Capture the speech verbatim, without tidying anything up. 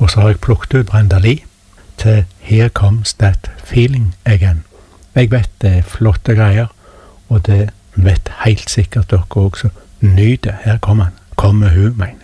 Og så har jeg plukket ut Brenda Lee til Here Comes That Feeling Again. Jeg vet det er flotte greier, og det vet helt sikkert dere også. Nyt det. Her kommer han. Kommer hun, mener jeg.